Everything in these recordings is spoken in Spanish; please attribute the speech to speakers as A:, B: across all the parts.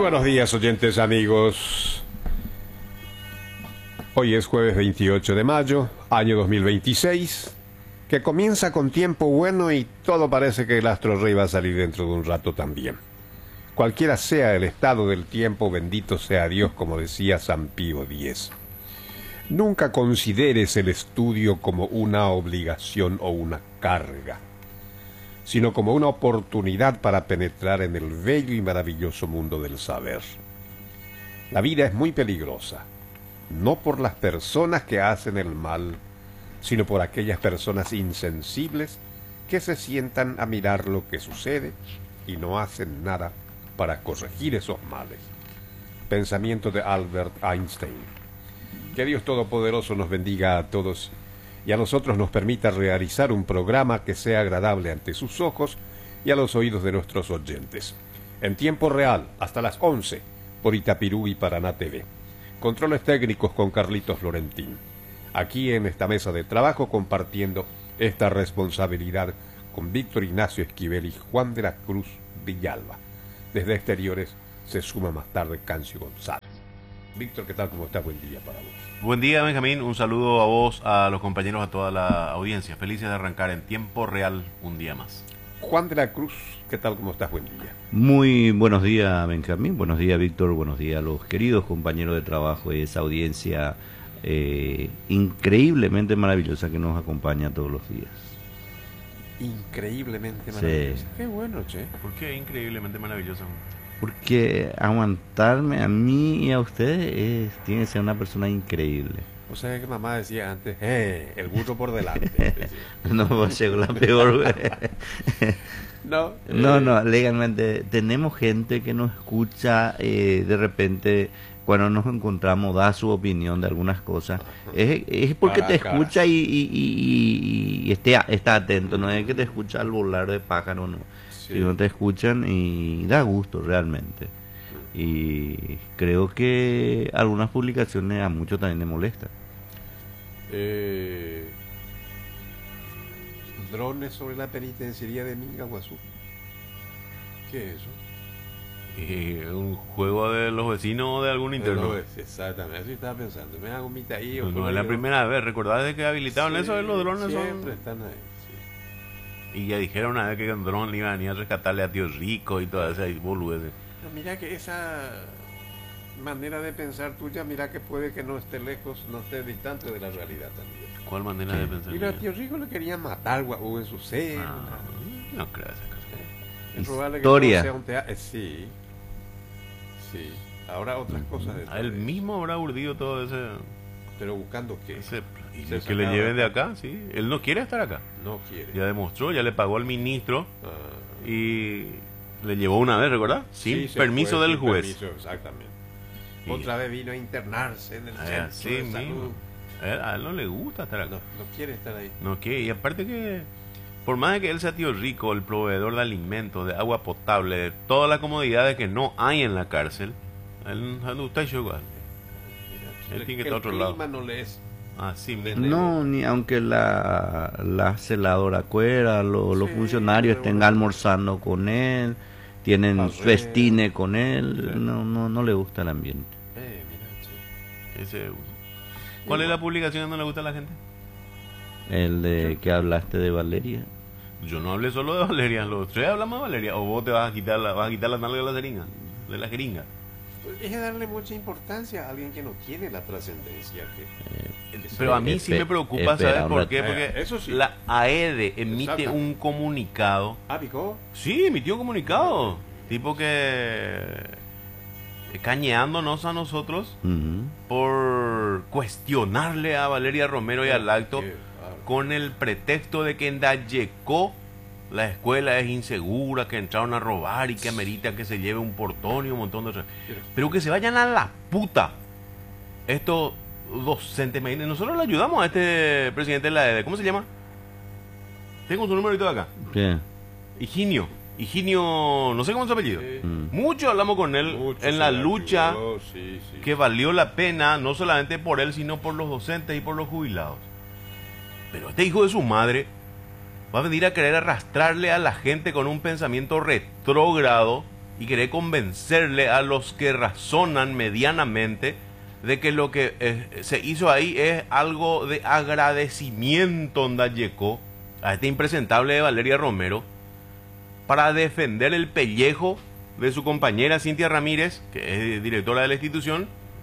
A: buenos días, oyentes amigos. Hoy es jueves 28 de mayo, año 2026, que comienza con tiempo bueno y todo parece que el astro rey va a salir dentro de un rato también. Cualquiera sea el estado del tiempo, bendito sea Dios, como decía San Pío X. Nunca consideres el estudio como una obligación o una carga, sino como una oportunidad para penetrar en el bello y maravilloso mundo del saber. La vida es muy peligrosa, no por las personas que hacen el mal, sino por aquellas personas insensibles que se sientan a mirar lo que sucede y no hacen nada para corregir esos males. Pensamiento de Albert Einstein. Que Dios Todopoderoso nos bendiga a todos y a nosotros nos permita realizar un programa que sea agradable ante sus ojos y a los oídos de nuestros oyentes. En tiempo real, hasta las 11, por Itapirú y Paraná TV. Controles técnicos con Carlitos Florentín. Aquí en esta mesa de trabajo compartiendo esta responsabilidad con Víctor Ignacio Esquivel y Juan de la Cruz Villalba. Desde exteriores se suma más tarde Cancio González. Víctor, ¿qué tal? ¿Cómo estás? Buen día para vos.
B: Buen día, Benjamín. Un saludo a vos, a los compañeros, a toda la audiencia. Felices de arrancar en tiempo real un día más.
A: Juan de la Cruz, ¿qué tal? ¿Cómo estás? Buen día.
C: Muy buenos días, Benjamín. Buenos días, Víctor. Buenos días a los queridos compañeros de trabajo y esa audiencia increíblemente maravillosa que nos acompaña todos los días.
A: Increíblemente maravillosa.
C: Sí.
A: Qué bueno, che.
B: ¿Por qué increíblemente maravilloso?
C: Porque aguantarme a mí y a ustedes tiene que ser una persona increíble.
A: O sea que mamá decía antes, el burro por delante.
C: No, llegó la peor.
A: No,
C: No, legalmente tenemos gente que nos escucha de repente cuando nos encontramos, da su opinión de algunas cosas. Es porque te escucha y está atento, no es que te escucha al volar de pájaro, no.
A: sí.
C: Sino te escuchan y da gusto realmente. Y creo que algunas publicaciones a muchos también les molestan.
A: Drones sobre la penitenciaría de Mingaguazú. ¿Qué es eso?
B: ¿Un juego de los vecinos o de algún interno?
A: Exactamente, eso estaba pensando. Me hago un ahí.
B: No es la primera vez. ¿Recordás de que habilitaron eso de los drones?
A: Siempre están ahí. Sí.
B: Y ya dijeron una vez que con dron iban a venir a rescatarle a Tío Rico y toda esa boludeces.
A: No, mira que esa manera de pensar tuya, mira que puede que no esté lejos, no esté distante de la realidad también.
B: ¿Cuál manera de pensar?
A: Mira, a Tío Rico le querían matar en su seno.
B: No creo esa cosa.
A: Es probable que
C: Historia.
A: todo sea un teatro. Sí. Sí. Ahora otras cosas.
B: A él mismo habrá urdido todo ese...
A: Pero buscando qué.
B: Y
A: Se
B: que le
A: sacaba
B: lleven de
A: acá.
B: acá, sí. Él no quiere estar acá.
A: No quiere.
B: Ya demostró, ya le pagó al ministro
A: Ah.
B: y le llevó una vez, ¿recuerda? Sin
A: Sí, se
B: permiso
A: fue,
B: del
A: sin
B: juez.
A: permiso, exactamente.
B: Y-
A: Otra vez vino a internarse en el centro
B: Así
A: de
B: mismo.
A: salud.
B: A él no le gusta estar acá.
A: No quiere estar ahí.
B: No quiere. Y aparte que, por más de que él sea Tío Rico, el proveedor de alimentos, de agua potable, de todas las comodidades que no hay en la cárcel, él no está igual. Él tiene que estar a otro lado.
A: El clima no le es.
B: Así mismo.
C: No, ni aunque la celadora cuera, los
A: Sí,
C: funcionarios
A: pero
C: estén
A: bueno.
C: almorzando con él, tienen
A: Barrer.
C: festines con él,
A: Sí.
C: no le gusta el ambiente.
A: Mira, che.
B: Ese es uno. ¿Cuál es la publicación que no le gusta a la gente?
C: El de que hablaste de Valeria.
B: Yo no hablé solo de Valeria, los tres hablamos de Valeria. O vos te vas a quitar la nalga de la jeringa, de la jeringa.
A: Es darle mucha importancia a alguien que no tiene la trascendencia.
B: Pero a mí sí me preocupa,
C: espera,
B: ¿sabes por
C: un
B: qué?
A: rato.
B: Porque
A: Eso sí.
B: la AEDE emite
A: Exacto.
B: un comunicado.
A: ¿Picó?
B: Sí, emitió un comunicado. Tipo que cañeándonos a nosotros
C: Ujú.
B: por cuestionarle a Valeria Romero y al acto
A: Qué bárbaro.
B: con el pretexto de que en Dayecó la escuela es insegura, que entraron a robar y que amerita que se lleve un portón y un montón de otras. Pero que se vayan a la puta estos docentes. Nosotros le ayudamos a este presidente de la EDE. ¿Cómo se llama? Tengo su número y todo acá.
C: ¿Qué?
B: Higinio, no sé cómo es su apellido.
A: Sí.
B: Mucho hablamos con él
A: Mucho
B: en
A: se
B: la
A: le
B: lucha
A: ayudó, sí.
B: que valió la pena, no solamente por él, sino por los docentes y por los jubilados. Pero este hijo de su madre va a venir a querer arrastrarle a la gente con un pensamiento retrógrado y querer convencerle a los que razonan medianamente de que lo que se hizo ahí es algo de agradecimiento Ndayecó a este impresentable de Valeria Romero para defender el pellejo de su compañera Cintia Ramírez, que es directora de la institución,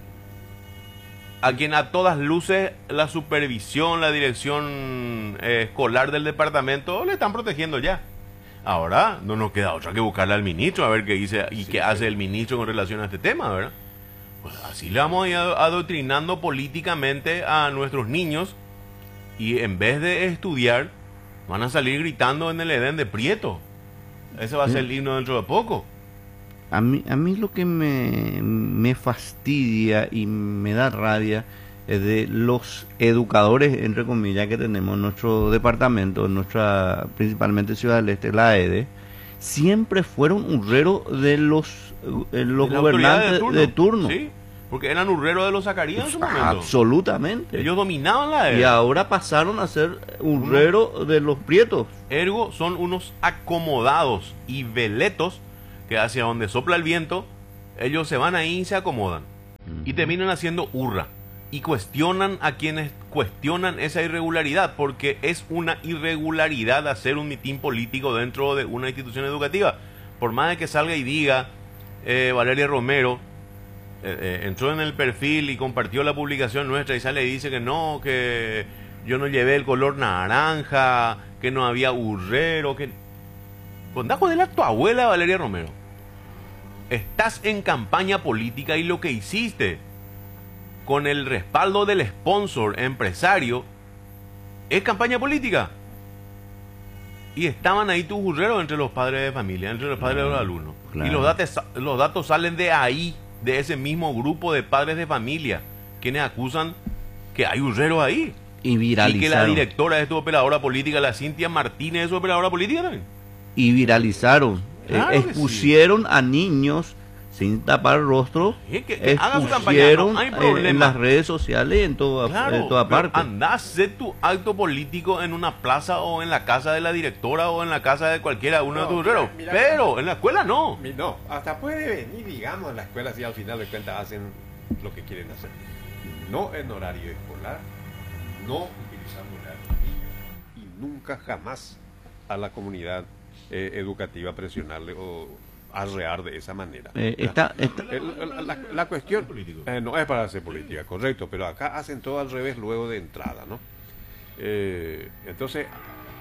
B: a quien a todas luces la supervisión, la dirección escolar del departamento le están protegiendo ya. Ahora no nos queda otra que buscarle al ministro a ver qué dice y qué hace el ministro con relación a este tema, ¿verdad? Pues así le vamos a ir adoctrinando políticamente a nuestros niños y en vez de estudiar van a salir gritando en el Edén de Prieto. Ese va a ser el himno dentro de poco.
C: A mí lo que me fastidia y me da rabia es de los educadores, entre comillas, que tenemos en nuestro departamento, en nuestra, principalmente Ciudad del Este, la AED, siempre fueron urreros de los gobernantes de turno.
B: Sí, porque eran urreros de los Zacarías en su momento.
C: Absolutamente.
B: Ellos dominaban la AED.
C: Y ahora pasaron a ser urreros de los prietos.
B: Ergo son unos acomodados y veletos que hacia donde sopla el viento, ellos se van ahí y se acomodan. Y terminan haciendo hurra. Y cuestionan a quienes cuestionan esa irregularidad, porque es una irregularidad hacer un mitin político dentro de una institución educativa. Por más de que salga y diga Valeria Romero, entró en el perfil y compartió la publicación nuestra y sale y dice que no, que yo no llevé el color naranja, que no había hurrero, que... Condajo de tu abuela Valeria Romero. Estás en campaña política y lo que hiciste con el respaldo del sponsor empresario es campaña política. Y estaban ahí tus hurreros entre los padres de familia, entre los padres de los alumnos. Claro. Y los datos salen de ahí, de ese mismo grupo de padres de familia, quienes acusan que hay hurreros ahí.
C: Y viralizaron.
B: Y que la directora es tu operadora política, la Cintia Martínez es su operadora política también.
C: Y viralizaron.
B: Claro
C: expusieron a niños sin tapar rostro,
B: que haga su campaña, no hay problema.
C: En las redes sociales, en toda parte.
B: Andá a hacer tu acto político en una plaza o en la casa de la directora o en la casa de cualquiera uno de tus hurreros. Pero en la escuela no.
A: No, hasta puede venir, digamos, en la escuela si al final de cuentas hacen lo que quieren hacer. No en horario escolar, no utilizando horario y nunca jamás a la educativa presionarle o arrear de esa manera. La cuestión no es para hacer política, correcto, pero acá hacen todo al revés luego de entrada, ¿no? Entonces,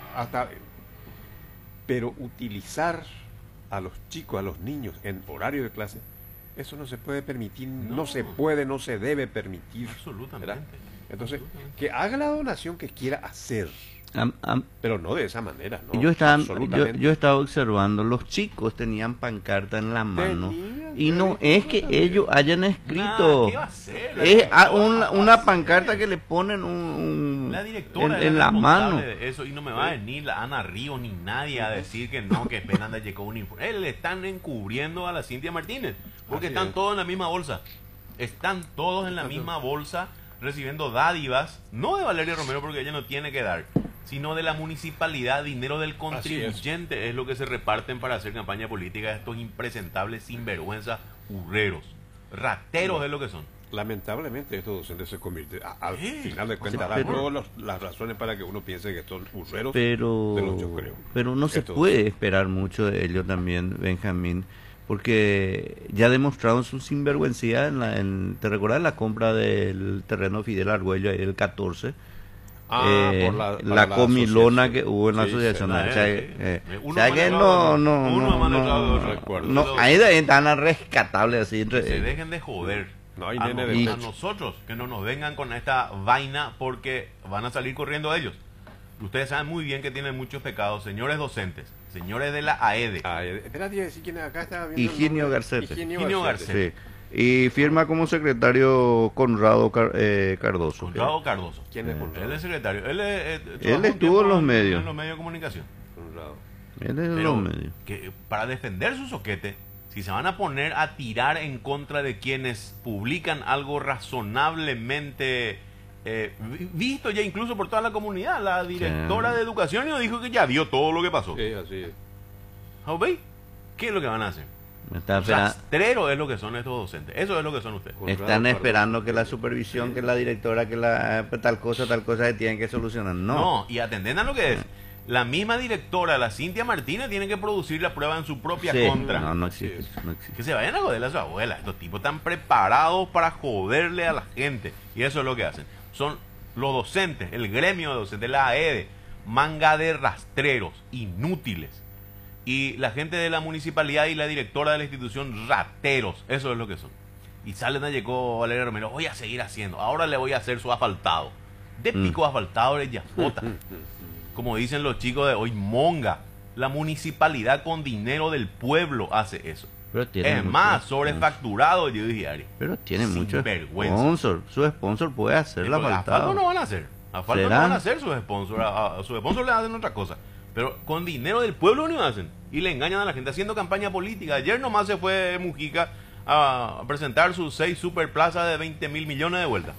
A: pero utilizar a los chicos, a los niños en horario de clase, eso no se puede permitir, no se puede, no se debe permitir.
B: Absolutamente.
A: ¿Verdad? Entonces, que haga la donación que quiera hacer. Pero no de esa manera, ¿no?
C: Yo estaba observando, los chicos tenían pancarta en la mano y no es que ellos hayan escrito,
B: ¿qué va a hacer?
C: Es una pancarta que le ponen
B: la directora
C: en la mano.
B: De eso, y no me va a venir la Ana Ríos ni nadie a decir que no, que Fernanda llegó un informe. Le están encubriendo a la Cintia Martínez, porque están todos en la misma bolsa. Están todos en la misma bolsa recibiendo dádivas, no de Valeria Romero porque ella no tiene que dar, sino de la municipalidad, dinero del contribuyente es lo que se reparten para hacer campaña política. Estos impresentables, sinvergüenza, hurreros, rateros es lo que son.
A: Lamentablemente estos docentes se convierten, al final de cuentas, dan todas las razones para que uno piense que son hurreros de los yo creo.
C: Pero no se puede esperar mucho de ellos también, Benjamín, porque ya demostraron su sinvergüencia ¿te recuerdas la compra del terreno Fidel Argüello el 14? Por la comilona que hubo en la asociación. Ahí están a rescatables así.
B: Se dejen de joder.
A: No hay
B: a nosotros, que no nos vengan con esta vaina porque van a salir corriendo ellos. Ustedes saben muy bien que tienen muchos pecados, señores docentes, señores de la AED.
A: Espérate, decir quién acá está viendo.
C: Higinio Garcete.
B: Higinio Garcete.
C: Sí. Y firma como secretario Conrado Cardoso.
B: Conrado Cardoso.
A: ¿Quién es Conrado?
B: Él es secretario. Él
C: estuvo en los medios.
B: En los medios de comunicación.
A: Conrado.
C: Él es en los medios.
B: Que para defender su soquete, si se van a poner a tirar en contra de quienes publican algo razonablemente visto ya incluso por toda la comunidad, la directora de educación nos dijo que ya vio todo lo que pasó.
A: Sí, así es.
B: ¿Veis? ¿Qué es lo que van a hacer? Rastrero es lo que son estos docentes. Eso es lo que son ustedes.
C: Están esperando que la supervisión, que la directora, que la tal cosa que tienen que solucionar. No,
B: y atenden a lo que es. La misma directora, la Cintia Martínez, tiene que producir la prueba en su propia
C: sí,
B: contra.
C: No existe, no existe.
B: Que se vayan a joder a su abuela. Estos tipos están preparados para joderle a la gente. Y eso es lo que hacen. Son los docentes, el gremio de docentes, la AEDE, manga de rastreros, inútiles. Y la gente de la municipalidad y la directora de la institución, rateros. Eso es lo que son. Y salen a llegó Valeria Romero, voy a seguir haciendo. Ahora le voy a hacer su asfaltado. De pico asfaltado de Yafota. Como dicen los chicos de hoy, monga. La municipalidad con dinero del pueblo hace eso.
C: Pero tiene
B: más, sobrefacturado, yo dije.
C: Pero tiene mucho
B: vergüenza.
C: Sponsor. Su sponsor puede hacer la asfaltado.
B: Asfalto no van a hacer. Asfalto no van a hacer sus sponsors. A sus sponsors le hacen otra cosa. Pero con dinero del pueblo no hacen. Y le engañan a la gente haciendo campaña política. Ayer nomás se fue Mujica a presentar sus 6 superplazas de 20 mil millones de vueltas.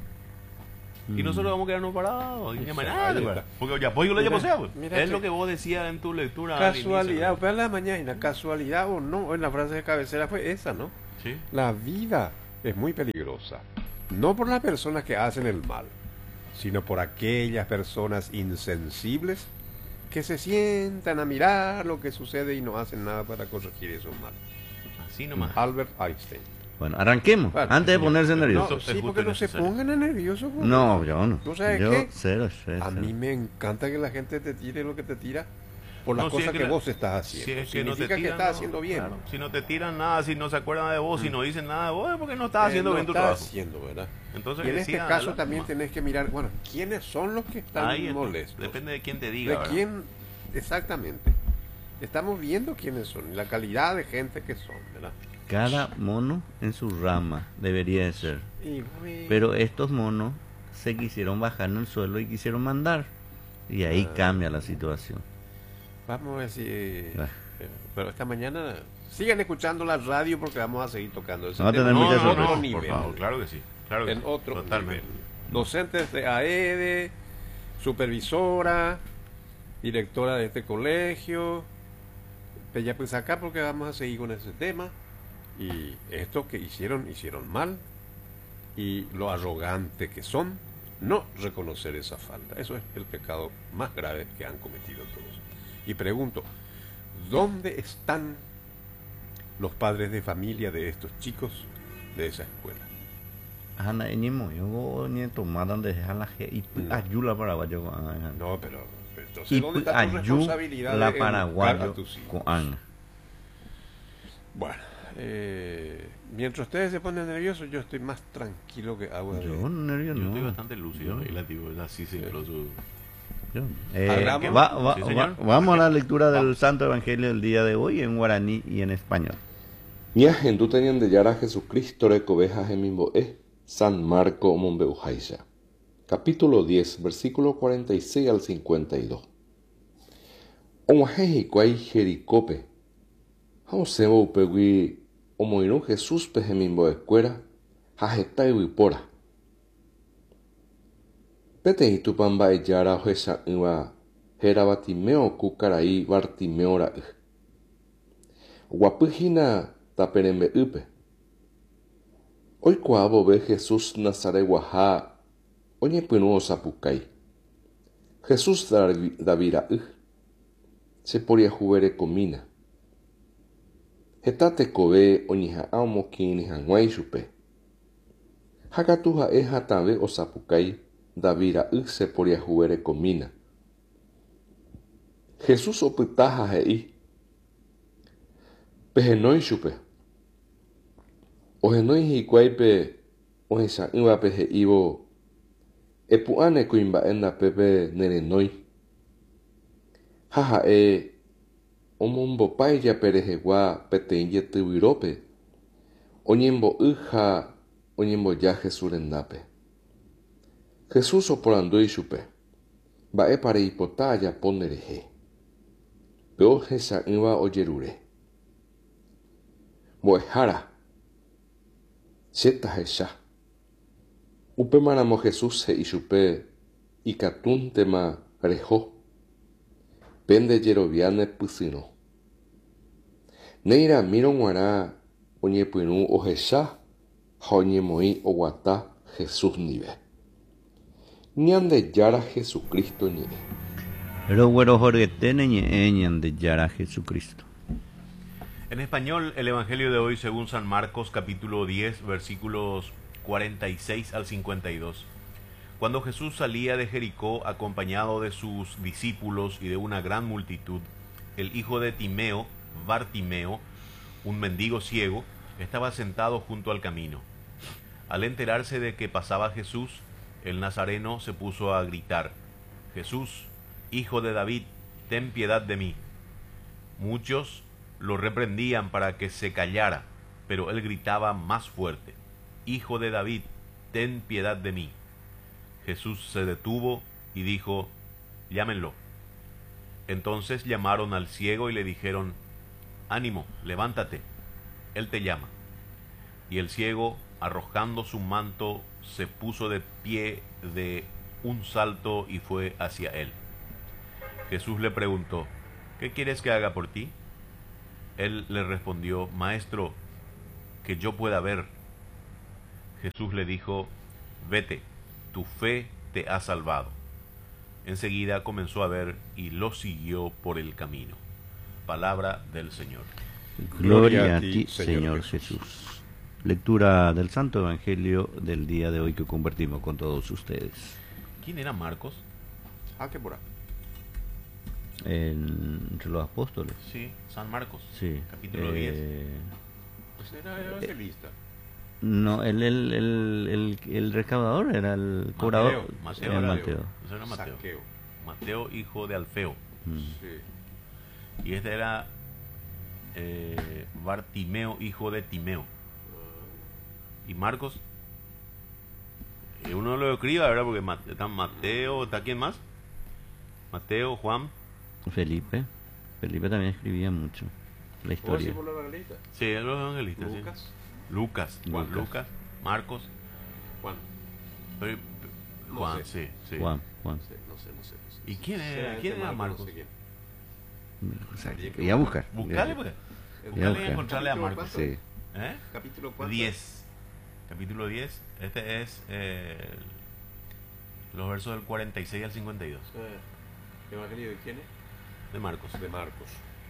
B: Y nosotros vamos a quedarnos parados. Porque ya pues yo le llevo es lo que vos decías en tu lectura.
A: Casualidad, pues a la mañana, casualidad o no, en la frase de cabecera fue esa, ¿no?
B: Sí.
A: La vida es muy peligrosa. No por las personas que hacen el mal, sino por aquellas personas insensibles que se sientan a mirar lo que sucede y no hacen nada para corregir esos males.
B: Así nomás.
A: Albert Einstein.
C: Bueno, arranquemos, antes de ponerse nervioso.
A: No, sí, porque no se pongan nerviosos.
C: No, yo no.
A: ¿Tú sabes
C: yo,
A: qué?
C: Cero.
A: A mí me encanta que la gente te tire lo que te tira por las cosas que vos estás haciendo.
B: Si es que
A: significa
B: no te tiran,
A: que estás haciendo bien.
B: Claro. Si no te tiran nada, si no se acuerdan de vos, si no dicen nada de vos, es porque no estás haciendo bien tu trabajo.
A: Haciendo, ¿verdad?
B: Entonces,
A: y en este caso también tenés que mirar, bueno, ¿quiénes son los que están molestos?
B: Depende de quién te diga.
A: De quién, exactamente. Estamos viendo quiénes son y la calidad de gente que son, ¿verdad?
C: Cada mono en su rama debería de ser. Pero estos monos se quisieron bajar en el suelo y quisieron mandar. Y ahí cambia la situación.
A: Vamos a ver si... pero esta mañana sigan escuchando la radio porque vamos a seguir tocando ese tema.
B: No, por favor, claro que sí. Claro que
A: en otro
B: totalmente.
A: Nivel. Docentes de AEDE, supervisora, directora de este colegio. Ya pues acá porque vamos a seguir con ese tema. Y estos que hicieron mal. Y lo arrogante que son, no reconocer esa falta. Eso es el pecado más grave que han cometido todos. Y pregunto, ¿dónde están los padres de familia de estos chicos de esa escuela? No, pero entonces ¿dónde está tu responsabilidad
C: la paraguayo con Ana?
A: Bueno, mientras ustedes se ponen nerviosos, yo estoy más tranquilo que agua.
C: Yo nervioso no.
B: Estoy bastante lúcido. Así se
C: vamos a la lectura del Santo Evangelio del día de hoy en guaraní y en español.
D: Mia gente tenían de Yara Jesucristo recoveja gemimbo San Marco Mombeujaisa. Capítulo 10, versículo 46 al 52. Omaheji kwai Jericope. Hausemo upegui omoiru Jesús pejemimbo escuela hajetai wipora. Petei tupamba ejara ojesa iwa hera Batimeo kukarai Bartimeo ra. Guapujina taperembe upe. Oikuavo ve Jesús Nazare guaja oñepinu osapukai. Jesús davira se poria juvere comina. Hetate kove oñiha aumokini hanguai chupe. Hakatuha hatave osapukai davira se poria juvere comina. Jesús opytaha hei. Pehenoi chupe. Ohenoi hikuaipe ohecha'ỹvape he'ívo epu'ãne kuimba'e ndapépe nerenói. Ha ha'e omombopái japerehegua peteĩ jetyvyrópe oñembo'y ha oñemboja Jesús rendápe. Jesús oporandu chupe. Mba'épa reipota ajapo nderehe. Pe ohecha'ỹva ojerure. Mbo'ehára. Chetahecha. Upemaramo Jesús he'i chupe ikatúntema reho. Pende jeroviáne pysyno. Neira mironguara oñepyrũ ohecha ha oñemoĩ oguata Jesús ndive. Ñandejára Jesucristo ñe'ẽ.
C: Roguerohoryete ñandejára Jesucristo.
B: En español, el Evangelio de hoy según San Marcos, capítulo 10, versículos 46 al 52. Cuando Jesús salía de Jericó acompañado de sus discípulos y de una gran multitud, el hijo de Timeo, Bartimeo, un mendigo ciego, estaba sentado junto al camino. Al enterarse de que pasaba Jesús, el nazareno se puso a gritar: Jesús, hijo de David, ten piedad de mí. Muchos lo reprendían para que se callara, pero él gritaba más fuerte: Hijo de David, ten piedad de mí. Jesús se detuvo y dijo: Llámenlo. Entonces llamaron al ciego y le dijeron: Ánimo, levántate, él te llama. Y el ciego, arrojando su manto, se puso de pie de un salto y fue hacia él. Jesús le preguntó: ¿Qué quieres que haga por ti? Él le respondió: Maestro, que yo pueda ver. Jesús le dijo: Vete, tu fe te ha salvado. Enseguida comenzó a ver y lo siguió por el camino. Palabra del Señor.
C: Gloria a ti, Señor Jesús. Lectura del Santo Evangelio del día de hoy que compartimos con todos ustedes.
B: ¿Quién era Marcos?
A: ¿Qué por ahí?
C: Entre los apóstoles.
B: Sí, San Marcos.
C: Sí.
B: Capítulo 10.
A: Pues era evangelista.
C: No, el recaudador era el cobrador.
B: Mateo.
C: Era Mateo.
B: Eso era Mateo.
A: Saqueo.
B: Mateo, hijo de Alfeo.
A: Sí.
B: Y este era Bartimeo, hijo de Timeo. Y Marcos, uno lo escriba, ¿verdad? Porque está Mateo, ¿está quién más? Mateo, Juan.
C: Felipe también escribía mucho la historia.
A: ¿Por los evangelistas?
B: Sí, los evangelistas.
A: Lucas.
B: Sí. Lucas. Lucas, Marcos.
A: Juan.
B: Pero-
A: No
B: Juan,
A: sé.
B: sí.
C: Juan.
A: No sé.
B: ¿Y quién
A: Sinceramente,
B: era Marcos?
A: No sé quién.
C: O sea, voy a buscar.
B: Buscale, pues.
C: Voy a
B: Buscale y
C: buscar.
B: encontrarle a Marcos.
C: Sí.
B: ¿Eh?
A: Capítulo 4.
B: 10. Capítulo 10. Este es los versos del 46 al 52
A: ¿Evangelio de quién es?
B: de Marcos.
A: De Marcos.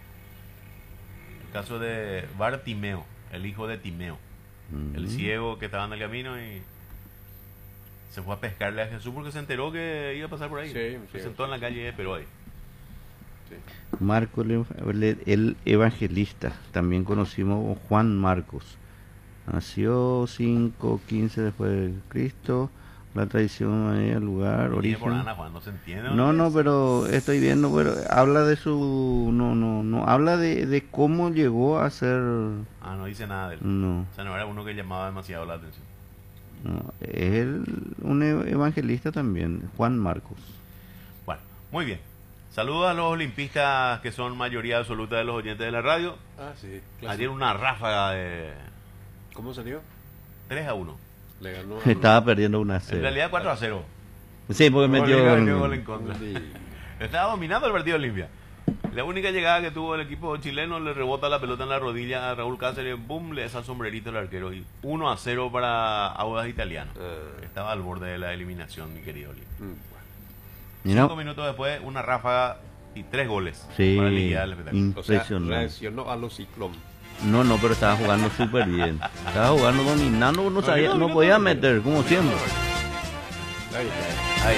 B: El caso de Bartimeo, el hijo de Timeo, el ciego que estaba en el camino y se fue a pescarle a Jesús porque se enteró que iba a pasar por ahí.
A: Sí,
B: Se
A: sí.
B: sentó en la calle y esperó ahí.
A: Sí.
C: Marcos, el evangelista, también conocido como Juan Marcos. Nació 5:15 después de Cristo. La tradición, el lugar,
B: Y
C: origen.
B: por Ana, Juan, no se entiende.
C: No, pero estoy viendo, pero habla de su, no habla de cómo llegó a ser,
B: No dice nada de él.
C: no,
B: O sea, no era uno que llamaba demasiado la atención.
C: es un evangelista también, Juan Marcos.
B: Bueno, muy bien. Saludos a los olimpistas que son mayoría absoluta de los oyentes de la radio.
A: Sí.
B: Ayer una ráfaga de
A: ¿Cómo salió?
B: 3-1.
A: Le ganó
C: Estaba perdiendo una
B: En
C: serie.
B: realidad 4-0.
C: Sí, porque metió
B: Gol en contra. Estaba dominando el partido de Olimpia. La única llegada que tuvo el equipo chileno, le rebota la pelota en la rodilla a Raúl Cáceres, boom, le da el sombrerito al arquero. Y 1-0 para Audax Italiano. Estaba al borde de la eliminación, mi querido Olimpia.
C: Mira,
B: 5 minutos después, una ráfaga y 3 goles
C: sí,
B: para liquidar el espectáculo.
A: O sea,
C: impresionante.
A: reaccionó a los ciclón.
C: No, pero estaba jugando súper bien. Estaba jugando dominando, no sabía, no
B: dominó,
C: podía
B: dominó.
C: meter, como siempre.
B: Ahí.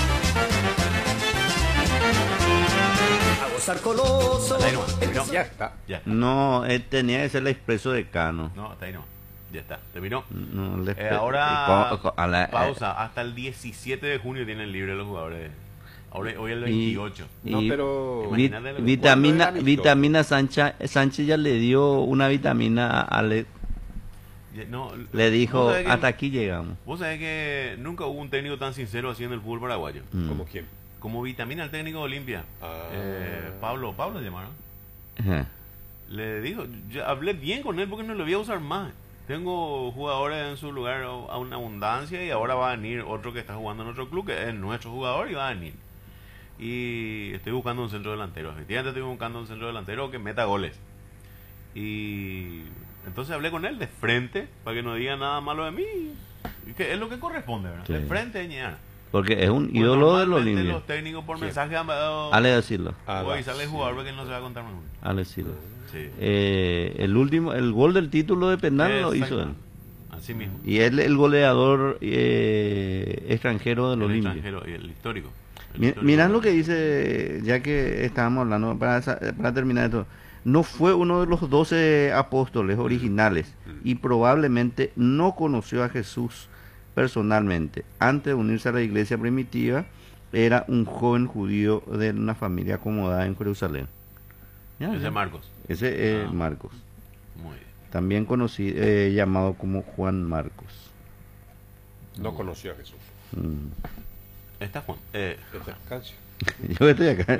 E: A gozar coloso.
B: Hasta ahí nomás, terminó.
A: Ya está.
B: Ya.
C: No, tenía que ser el expreso de Cano.
B: No, hasta ahí no. Ya está, terminó.
C: No,
B: Ahora,
C: a la-
B: pausa. Hasta el 17 de junio tienen libre los jugadores. Ahora, hoy es el
C: y-
B: 28.
A: No,
C: y
A: pero...
B: Imagínate lo que-
C: vitamina,
A: ¿cuándo era
C: vitamina Sánchez ya le dio una vitamina a le
B: No,
C: le dijo,
B: vos sabés que-
C: hasta aquí llegamos.
B: Vos sabés que nunca hubo un técnico tan sincero así en el fútbol paraguayo.
A: ¿Como quién?
B: Como Vitamina, el técnico de Olimpia. Pablo le llamaron.
C: Ajá.
B: Le dijo, yo hablé bien con él porque no lo voy a usar más. Tengo jugadores en su lugar a una abundancia y ahora va a venir otro que está jugando en otro club, que es nuestro jugador y va a venir. Y estoy buscando un centro delantero. Efectivamente estoy buscando un centro delantero que meta goles. Y entonces hablé con él de frente para que no diga nada malo de mí. Y que es lo que corresponde, ¿verdad?
C: Sí.
B: De frente, ñana.
C: Porque es un
B: Pues
C: ídolo de los
B: normalmente
C: limpios.
B: los técnicos por
A: Sí.
B: mensaje han dado.
C: Ale decirlo.
B: Hoy sale el jugador porque no se va a contar más.
C: Ale decirlo.
B: Sí.
C: El gol del título de penal lo hizo él.
B: Así mismo.
C: Y él el goleador extranjero de los
B: El
C: limpios.
B: extranjero y el histórico.
C: Mirá lo que dice, ya que estábamos hablando, para terminar esto. No fue uno de los 12 apóstoles originales y probablemente no conoció a Jesús personalmente. Antes de unirse a la iglesia primitiva, era un joven judío de una familia acomodada en Jerusalén. Ya,
B: Ese
C: ya.
B: es Marcos.
C: Ese es Marcos,
B: Muy bien.
C: también conocido, llamado como Juan Marcos.
A: No conoció a Jesús.
B: Está Juan.
A: Esta es Cancio.
C: Yo estoy acá.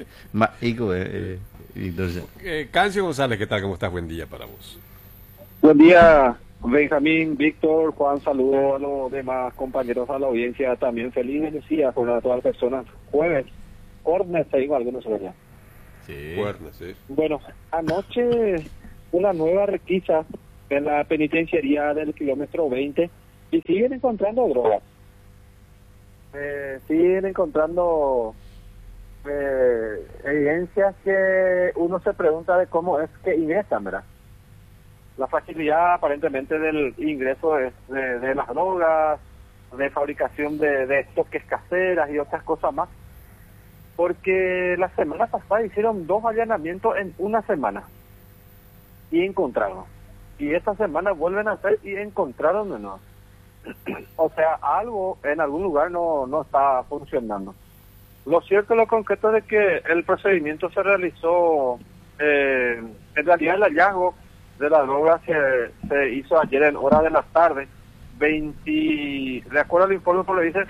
C: Víctor.
A: Cancio González, ¿qué tal? ¿Cómo estás? Buen día para vos.
F: Buen día, Benjamín, Víctor, Juan, saludos a los demás compañeros, a la audiencia también. Feliz Lucía con todas las personas. Jueves, Ornes, tengo algunos sobre allá.
B: Sí.
A: Fuertes, sí.
F: Bueno, anoche una nueva requisa en la penitenciaría del kilómetro 20 y siguen encontrando drogas. Siguen encontrando evidencias que uno se pregunta de cómo es que ingresan, ¿verdad? La facilidad aparentemente del ingreso de las drogas, de fabricación de estoques caseras y otras cosas más. Porque la semana pasada hicieron 2 allanamientos en una semana y encontraron. Y esta semana vuelven a hacer y encontraron de nuevo. O sea, algo en algún lugar no está funcionando. Lo cierto, lo concreto es de que el procedimiento se realizó, en realidad el hallazgo de la droga se hizo ayer en hora de la tarde, de acuerdo al informe por lo dice,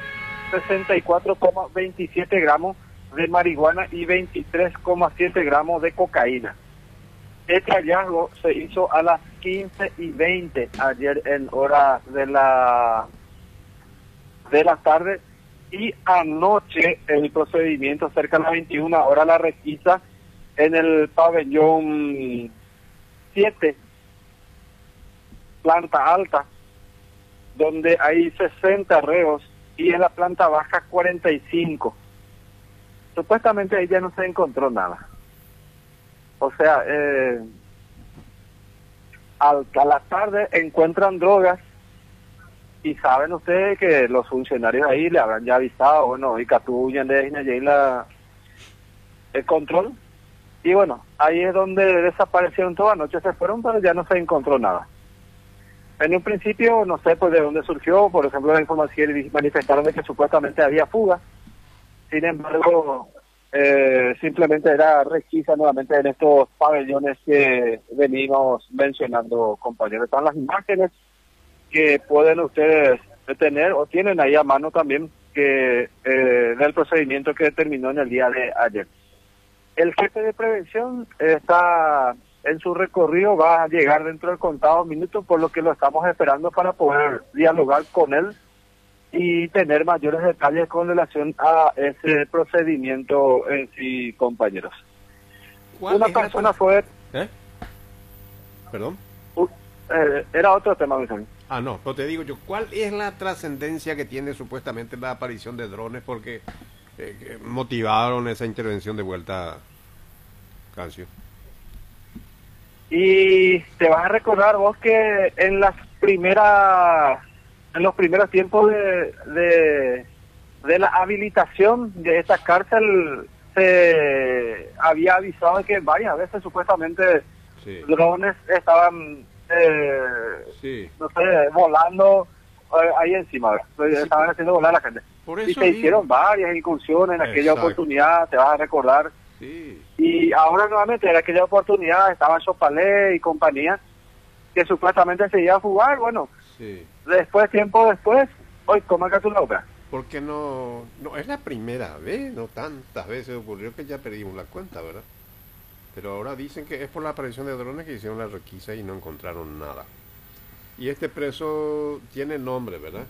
F: 64,27 gramos de marihuana y 23,7 gramos de cocaína. Este hallazgo se hizo a las 15:20 ayer en hora de la tarde, y anoche el procedimiento cerca de las 21 horas la requisa en el pabellón 7, planta alta, donde hay 60 reos y en la planta baja 45. Supuestamente ahí ya no se encontró nada. O sea, a la tarde encuentran drogas y saben ustedes que los funcionarios ahí le habrán ya avisado, bueno, y Catuyan de el control. Y bueno, ahí es donde desaparecieron toda noche, se fueron, pero ya no se encontró nada. En un principio, no sé pues de dónde surgió, por ejemplo, la información manifestaron de que supuestamente había fuga. Sin embargo, simplemente era requisa nuevamente en estos pabellones que venimos mencionando, compañeros. Están las imágenes que pueden ustedes tener o tienen ahí a mano también que del procedimiento que terminó en el día de ayer. El jefe de prevención está en su recorrido, va a llegar dentro del contado minutos, por lo que lo estamos esperando para poder dialogar con él y tener mayores detalles con relación a ese procedimiento en sí, compañeros. Una persona fue...
A: ¿Perdón?
F: Era otro tema, Benjamín.
A: Ah, no, pero te digo yo, ¿cuál es la trascendencia que tiene supuestamente la aparición de drones? Porque que motivaron esa intervención de vuelta, Cancio.
F: Y te vas a recordar vos que en los primeros tiempos de la habilitación de esta cárcel se había avisado de que varias veces supuestamente drones estaban no sé, volando ahí encima, estaban haciendo volar a la gente. Y se hicieron varias incursiones en aquella oportunidad, te vas a recordar. Y ahora nuevamente en aquella oportunidad estaba Chopalé y compañía que supuestamente se iba a jugar. Bueno, tiempo después, hoy, ¿cómo acá tú la obra?
A: Porque no es la primera vez, no tantas veces ocurrió que ya perdimos la cuenta, ¿verdad? Pero ahora dicen que es por la aparición de drones que hicieron la requisa y no encontraron nada. Y este preso tiene nombre, ¿verdad?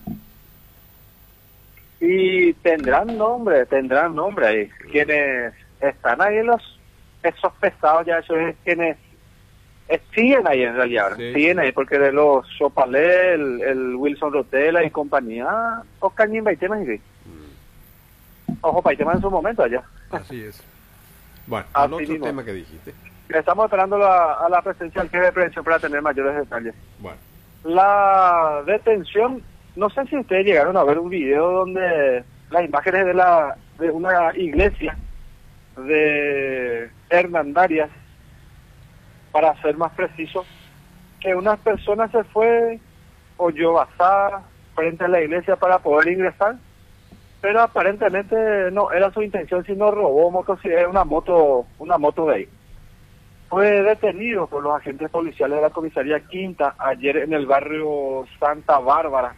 F: Y tendrán nombre ahí. Quienes están ahí, esos pesados ya, eso es quienes Siguen ahí en realidad, ¿verdad?
A: Sí,
F: Siguen
A: sí.
F: ahí porque de los Chopalé, el Wilson Rotela y compañía, o Cañín Baitemas y sí. Ojo, Baitemas en su momento allá.
A: Así es. Bueno,
F: Así
A: el otro
F: mismo.
A: tema que dijiste.
F: Estamos esperando a la presencia del jefe de prevención para tener mayores detalles.
A: Bueno,
F: La detención, no sé si ustedes llegaron a ver un video donde las imágenes de una iglesia de Hernandarias, para ser más preciso, que una persona se fue, oyó basada frente a la iglesia para poder ingresar, pero aparentemente no era su intención, sino robó una moto de ahí. Fue detenido por los agentes policiales de la comisaría Quinta ayer en el barrio Santa Bárbara,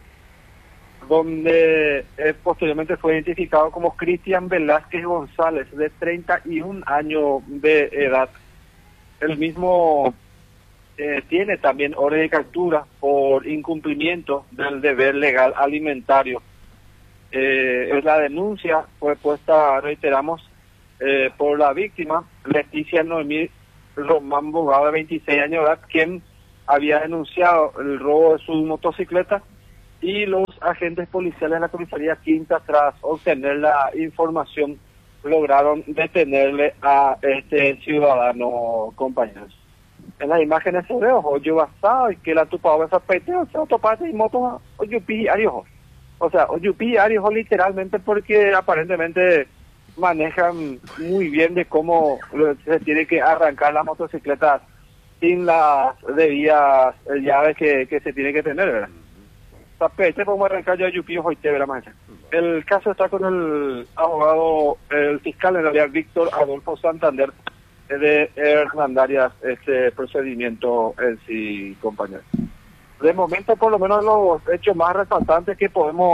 F: donde posteriormente fue identificado como Cristian Velázquez González, de 31 años de edad. El mismo tiene también orden de captura por incumplimiento del deber legal alimentario. La denuncia fue puesta, reiteramos, por la víctima, Leticia Noemí Román Bogado, de 26 años de edad, quien había denunciado el robo de su motocicleta, y los agentes policiales de la comisaría Quinta, tras obtener la información, lograron detenerle a este ciudadano, compañeros. En las imágenes se ve, ojo, yo basado y que la tupaba esa pete, o sea, autoparte y moto, oyupi, ariojo. O sea, oyupi, ariojo literalmente, porque aparentemente manejan muy bien de cómo se tiene que arrancar la motocicleta sin las debidas llaves que se tiene que tener, ¿verdad? Tapete, podemos arrancar ya Yupi, ojo, y te verá más. El caso está con el abogado, el fiscal en realidad, Víctor Adolfo Santander, de Hernandarias, este procedimiento en sí, compañeros. De momento, por lo menos, los hechos más resaltantes que podemos